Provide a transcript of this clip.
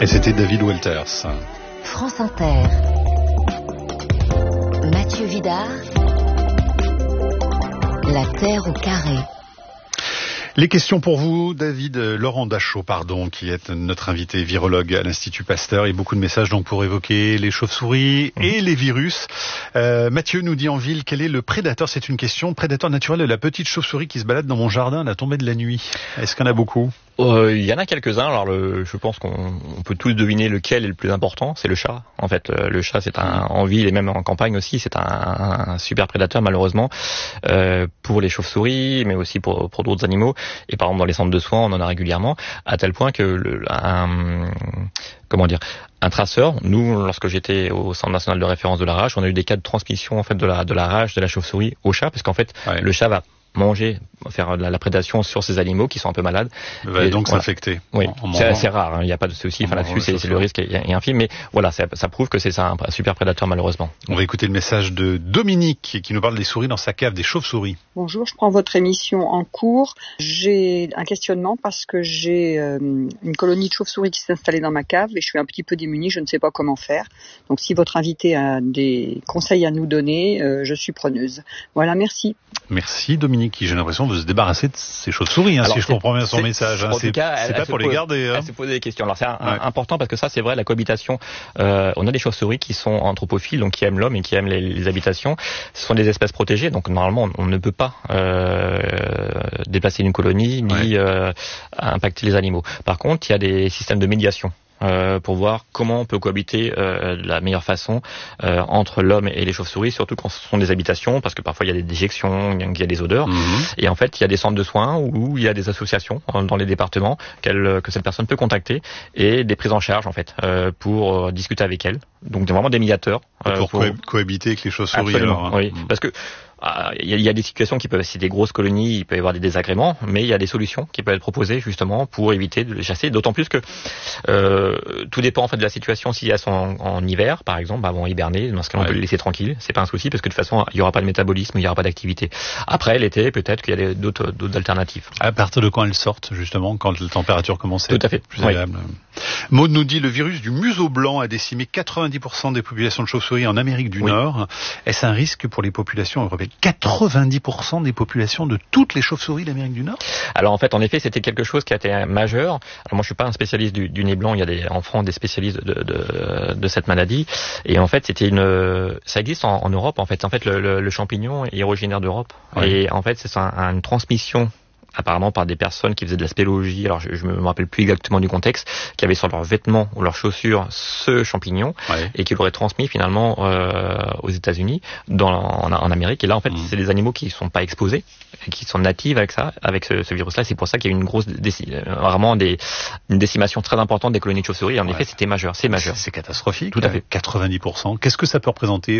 Et c'était David Walters. France Inter. Mathieu Vidard. La Terre au carré. Les questions pour vous, Laurent Dachau, qui est notre invité virologue à l'Institut Pasteur, et beaucoup de messages donc pour évoquer les chauves-souris et les virus. Mathieu nous dit en ville, quel est le prédateur? C'est une question, prédateur naturel de la petite chauve-souris qui se balade dans mon jardin à la tombée de la nuit. Est-ce qu'il y en a beaucoup? Il y en a quelques-uns. Alors je pense qu'on peut tous deviner lequel est le plus important. C'est le chat. En fait, le chat, c'est en ville et même en campagne aussi, c'est un super prédateur malheureusement pour les chauves-souris, mais aussi pour d'autres animaux. Et par exemple dans les centres de soins, on en a régulièrement, à tel point que un traceur, nous, lorsque j'étais au Centre national de référence de la rage, on a eu des cas de transmission en fait de la rage de la chauve-souris au chat, parce qu'en fait le chat va manger, faire la prédation sur ces animaux qui sont un peu malades. Et donc s'infecter. Oui, c'est assez rare, il n'y a pas de souci. Enfin là-dessus, c'est le risque est infime, mais voilà, ça prouve que c'est ça un super prédateur malheureusement. On va écouter le message de Dominique qui nous parle des souris dans sa cave, des chauves-souris. Bonjour, je prends votre émission en cours. J'ai un questionnement parce que j'ai une colonie de chauves-souris qui s'est installée dans ma cave et je suis un petit peu démunie, je ne sais pas comment faire. Donc si votre invité a des conseils à nous donner, je suis preneuse. Voilà, merci. Merci Dominique, qui j'ai l'impression de se débarrasser de ces chauves-souris, si je comprends bien son message. C'est pas pour les garder. Elle se pose des questions. Alors c'est important parce que ça, c'est vrai, la cohabitation. On a des chauves-souris qui sont anthropophiles, donc qui aiment l'homme et qui aiment les habitations. Ce sont des espèces protégées, donc normalement on ne peut pas déplacer une colonie ni impacter les animaux. Par contre, il y a des systèmes de médiation pour voir comment on peut cohabiter de la meilleure façon entre l'homme et les chauves-souris, surtout quand ce sont des habitations, parce que parfois il y a des déjections, il y a des odeurs. Et en fait, il y a des centres de soins où il y a des associations dans les départements que cette personne peut contacter et des prises en charge en fait pour discuter avec elle. Donc vraiment des médiateurs. Pour cohabiter avec les chauves-souris. Absolument, oui. Parce que il y a des situations qui peuvent, c'est des grosses colonies, il peut y avoir des désagréments, mais il y a des solutions qui peuvent être proposées justement pour éviter de les chasser. D'autant plus que tout dépend en fait de la situation. Si elles sont en hiver, par exemple, vont hiberner. Dans ce cas, on peut les laisser tranquilles. C'est pas un souci parce que de toute façon, il y aura pas de métabolisme, il y aura pas d'activité. Après l'été, peut-être qu'il y a d'autres alternatives. À partir de quand elles sortent justement, quand la température commence à être plus agréable. Maud nous dit le virus du museau blanc a décimé 90% des populations de chauves-souris en Amérique du Nord. Est-ce un risque pour les populations européennes? 90% des populations de toutes les chauves-souris d'Amérique du Nord? Alors en fait, en effet, c'était quelque chose qui a été majeur. Alors moi, je suis pas un spécialiste du nez blanc. Il y a en France des spécialistes de cette maladie. Et en fait, ça existe en Europe. En fait, le champignon est originaire d'Europe. Et en fait, c'est une transmission apparemment par des personnes qui faisaient de la spéléologie, alors je me rappelle plus exactement du contexte, qui avaient sur leurs vêtements ou leurs chaussures ce champignon et qui l'auraient transmis finalement aux États-Unis, en Amérique. Et là en fait c'est des animaux qui sont pas exposés, qui sont natifs avec ce virus-là. C'est pour ça qu'il y a eu une grosse une décimation très importante des colonies de chauves-souris. En effet, c'était majeur, c'est majeur. C'est catastrophique. Tout à fait. 90%. Qu'est-ce que ça peut représenter